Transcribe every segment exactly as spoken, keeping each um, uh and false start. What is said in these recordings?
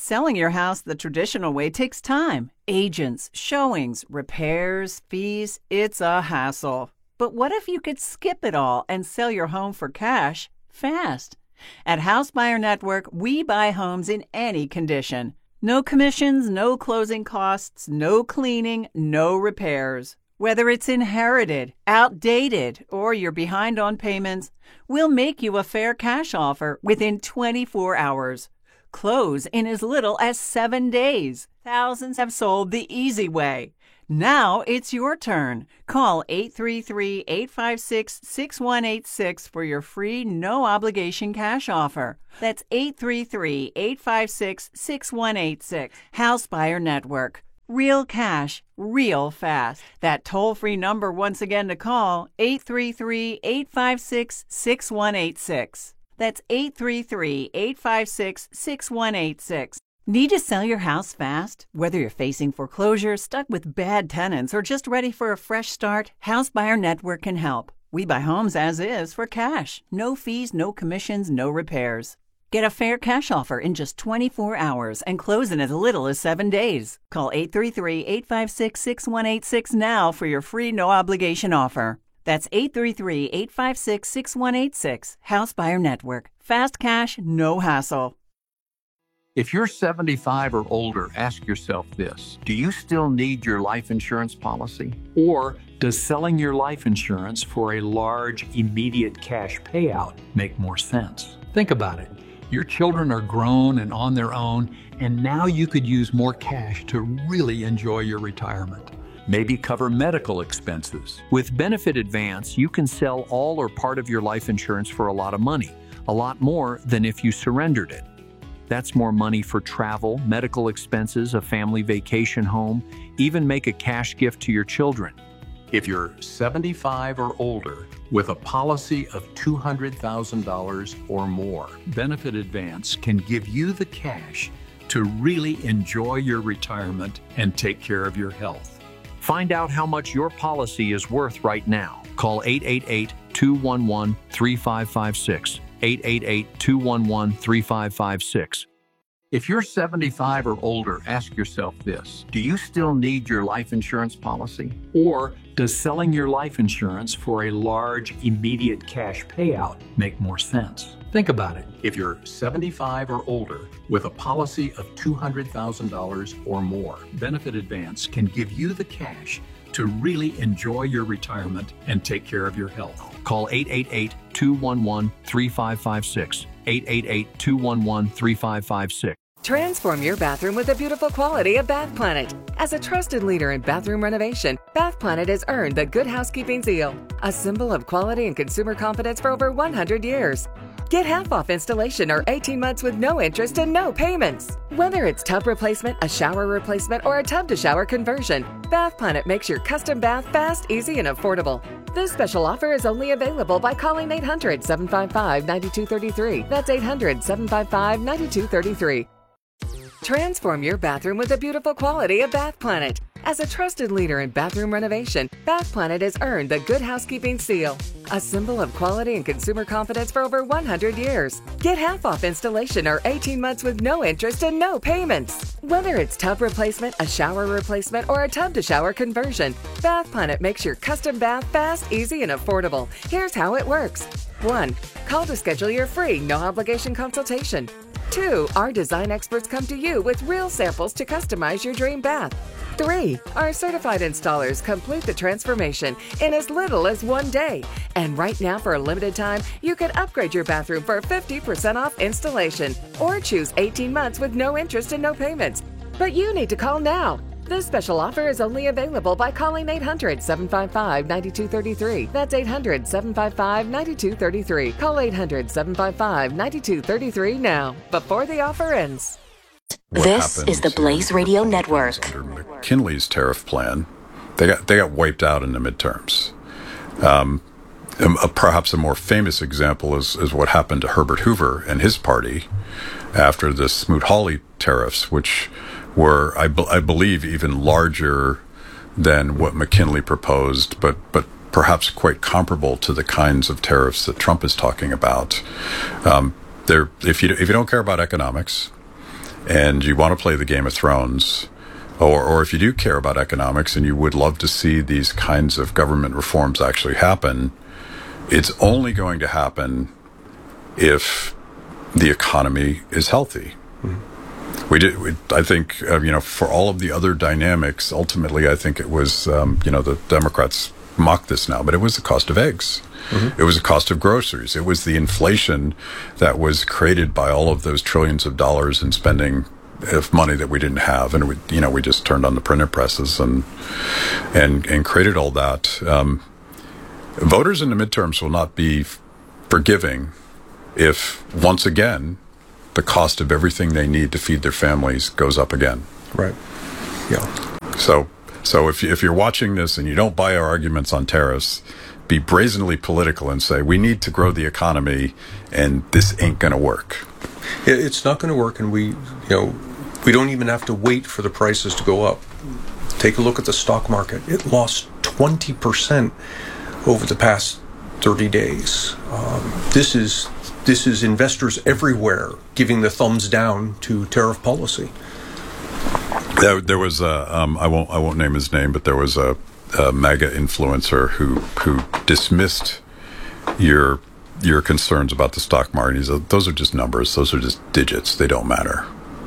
Selling your house the traditional way takes time. Agents, showings, repairs, fees. It's a hassle. But what if you could skip it all and sell your home for cash fast? At House Buyer Network, we buy homes in any condition. No commissions, no closing costs, no cleaning, no repairs. Whether it's inherited, outdated, or you're behind on payments, we'll make you a fair cash offer within twenty-four hours. Close in as little as seven days. Thousands have sold the easy way. Now it's your turn. Call eight three three, eight five six, six one eight six for your free no-obligation cash offer. That's eight three three, eight five six, six one eight six. House Buyer Network. Real cash, real fast. That toll-free number once again to call, eight three three, eight five six, six one eight six. That's eight three three, eight five six, six one eight six. Need to sell your house fast? Whether you're facing foreclosure, stuck with bad tenants, or just ready for a fresh start, House Buyer Network can help. We buy homes as is for cash. No fees, no commissions, no repairs. Get a fair cash offer in just twenty-four hours and close in as little as seven days. Call eight three three, eight five six, six one eight six now for your free no-obligation offer. That's eight three three, eight five six, six one eight six. House Buyer Network. Fast cash, no hassle. If you're seventy-five or older, ask yourself this. Do you still need your life insurance policy? Or does selling your life insurance for a large, immediate cash payout make more sense? Think about it. Your children are grown and on their own, and now you could use more cash to really enjoy your retirement. Maybe cover medical expenses. With Benefit Advance, you can sell all or part of your life insurance for a lot of money, a lot more than if you surrendered it. That's more money for travel, medical expenses, a family vacation home, even make a cash gift to your children. If you're seventy-five or older with a policy of two hundred thousand dollars or more, Benefit Advance can give you the cash to really enjoy your retirement and take care of your health. Find out how much your policy is worth right now. Call eight eight eight, two one one, three five five six, eight eight eight, two one one, three five five six. If you're seventy-five or older, ask yourself this. Do you still need your life insurance policy? Or does selling your life insurance for a large, immediate cash payout make more sense? Think about it. If you're seventy-five or older with a policy of two hundred thousand dollars or more, Benefit Advance can give you the cash to really enjoy your retirement and take care of your health. Call eight eight eight, two one one, three five five six, eight eight eight, two one one, three five five six. Transform your bathroom with the beautiful quality of Bath Planet. As a trusted leader in bathroom renovation, Bath Planet has earned the Good Housekeeping seal, a symbol of quality and consumer confidence for over one hundred years. Get half off installation or eighteen months with no interest and no payments. Whether it's tub replacement, a shower replacement, or a tub-to-shower conversion, Bath Planet makes your custom bath fast, easy, and affordable. This special offer is only available by calling eight hundred, seven five five, nine two three three. That's eight hundred, seven five five, nine two three three. Transform your bathroom with the beautiful quality of Bath Planet. As a trusted leader in bathroom renovation, Bath Planet has earned the Good Housekeeping seal, a symbol of quality and consumer confidence for over one hundred years. Get half off installation or eighteen months with no interest and no payments. Whether it's tub replacement, a shower replacement, or a tub-to-shower conversion, Bath Planet makes your custom bath fast, easy, and affordable. Here's how it works. one. Call to schedule your free, no-obligation consultation. two. Our design experts come to you with real samples to customize your dream bath. three. Our certified installers complete the transformation in as little as one day. And right now, for a limited time, you can upgrade your bathroom for fifty percent off installation or choose eighteen months with no interest and no payments. But you need to call now. This special offer is only available by calling eight hundred, seven five five, nine two three three. That's eight hundred, seven five five, nine two three three. Call eight hundred, seven five five, nine two three three now, before the offer ends. What this is the Blaze Radio Network. Under McKinley's tariff plan, they got they got wiped out in the midterms. Um, a, perhaps a more famous example is, is what happened to Herbert Hoover and his party after the Smoot-Hawley tariffs, which were, I, be, I believe, even larger than what McKinley proposed, but but perhaps quite comparable to the kinds of tariffs that Trump is talking about. Um, there, if you if you don't care about economics, and you want to play the Game of Thrones, or, or if you do care about economics and you would love to see these kinds of government reforms actually happen, it's only going to happen if the economy is healthy. Mm-hmm. We did. We, I think uh, you know, for all of the other dynamics, ultimately, I think it was um, you know, the Democrats mock this now, but it was the cost of eggs. Mm-hmm. It was the cost of groceries. It was the inflation that was created by all of those trillions of dollars in spending of money that we didn't have, and we, you know, we just turned on the printer presses and and and created all that. Um, voters in the midterms will not be forgiving if once again the cost of everything they need to feed their families goes up again. Right. Yeah. So, so if you, if you're watching this and you don't buy our arguments on tariffs, be brazenly political and say we need to grow the economy, and this ain't going to work. It's not going to work, and we, you know, we don't even have to wait for the prices to go up. Take a look at the stock market; it lost twenty percent over the past thirty days. Um, this is. This is investors everywhere giving the thumbs down to tariff policy. There, there was a, um, I won't I won't name his name, but there was a, a MAGA influencer who who dismissed your your concerns about the stock market. He said, those are just numbers. Those are just digits. They don't matter.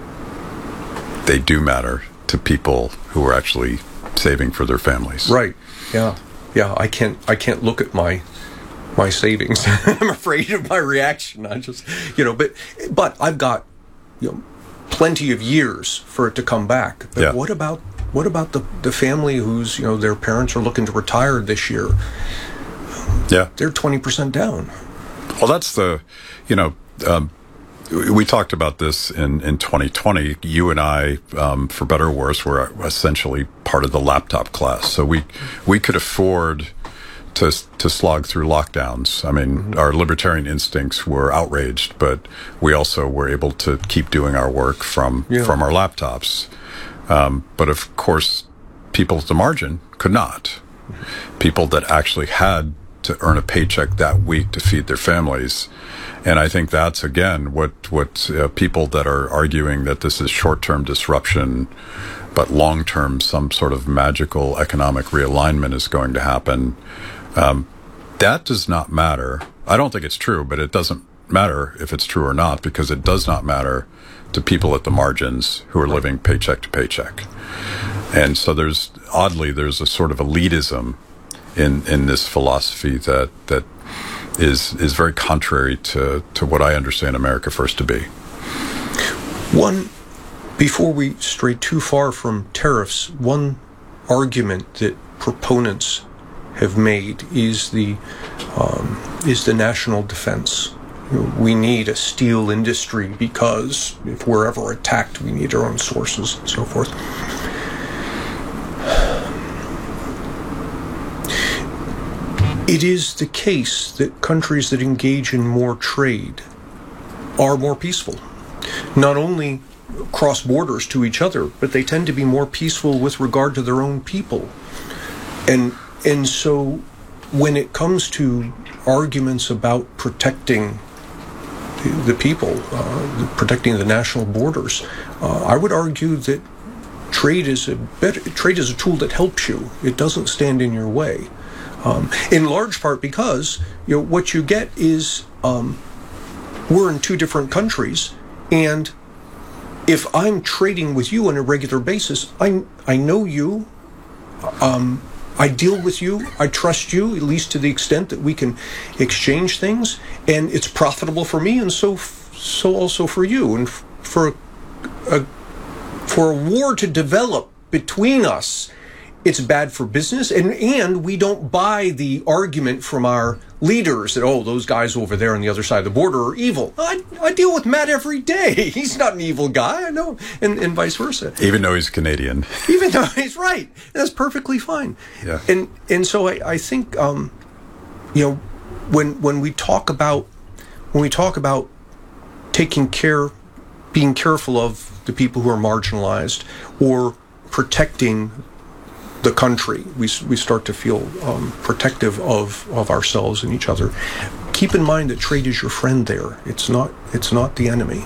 They do matter to people who are actually saving for their families. Right. Yeah. Yeah. I can't. I can't look at my. my savings. I'm afraid of my reaction. I just, you know, but but I've got, you know, plenty of years for it to come back. But yeah. what about what about the the family whose, you know, their parents are looking to retire this year? Yeah, they're twenty percent down. Well, that's the, you know, um, we talked about this in in twenty twenty. You and I, um, for better or worse, were essentially part of the laptop class, so we we could afford to to slog through lockdowns. I mean, mm-hmm. our libertarian instincts were outraged, but we also were able to keep doing our work from yeah. from our laptops. Um, but of course, people at the margin could not. People that actually had to earn a paycheck that week to feed their families. And I think that's, again, what, what uh, people that are arguing that this is short-term disruption, but long-term some sort of magical economic realignment is going to happen. Um, that does not matter. I don't think it's true, but it doesn't matter if it's true or not, because it does not matter to people at the margins who are living paycheck to paycheck. And so there's, oddly, there's a sort of elitism in, in this philosophy that, that is, is very contrary to, to what I understand America First to be. One, before we stray too far from tariffs, one argument that proponents have made is the um, is the national defense. You know, we need a steel industry because if we're ever attacked, we need our own sources and so forth. It is the case that countries that engage in more trade are more peaceful. Not only cross borders to each other, but they tend to be more peaceful with regard to their own people. And And so when it comes to arguments about protecting the, the people, uh, protecting the national borders, uh, I would argue that trade is a better, trade is a tool that helps you. It doesn't stand in your way. Um, in large part because, you know, what you get is um, we're in two different countries, and if I'm trading with you on a regular basis, I I know you. Um, I deal with you, I trust you, at least to the extent that we can exchange things, and it's profitable for me, and so so also for you. And for a, for a war to develop between us, it's bad for business, and, and we don't buy the argument from our leaders that, oh, those guys over there on the other side of the border are evil. I, I deal with Matt every day. He's not an evil guy, I know, and, and vice versa. Even though he's Canadian. Even though he's right. That's perfectly fine. Yeah. And and so I, I think, um, you know, when when we talk about when we talk about taking care, being careful of the people who are marginalized, or protecting the country, we we start to feel um, protective of, of ourselves and each other. Keep in mind that trade is your friend there. It's not it's not the enemy.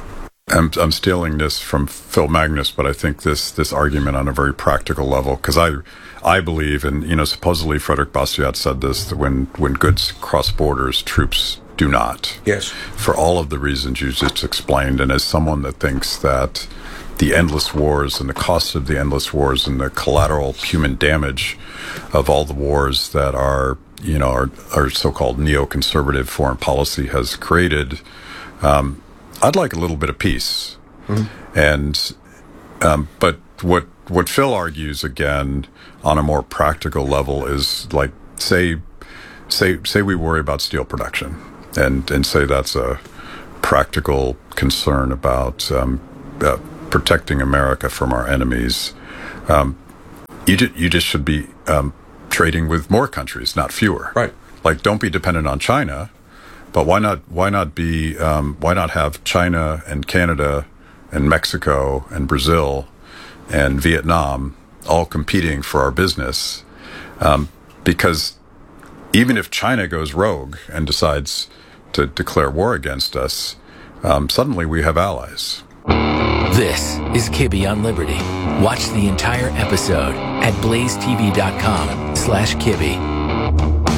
I'm, I'm stealing this from Phil Magnus, but I think this this argument on a very practical level, because I I believe, and you know, supposedly Frederick Bastiat said this, that when when goods cross borders, troops do not. Yes. For all of the reasons you just explained, and as someone that thinks that the endless wars and the cost of the endless wars and the collateral human damage of all the wars that our you know our, our so-called neoconservative foreign policy has created. Um, I'd like a little bit of peace, mm-hmm. and um, but what what Phil argues again on a more practical level is like say say say we worry about steel production, and and say that's a practical concern about um, uh, protecting America from our enemies. Um, you ju- you just should be um, trading with more countries, not fewer. Right. Like, don't be dependent on China. But why not? Why not be? Um, why not have China and Canada and Mexico and Brazil and Vietnam all competing for our business? Um, because even if China goes rogue and decides to declare war against us, um, suddenly we have allies. This is Kibbe on Liberty. Watch the entire episode at blazetv dot com slash Kibbe.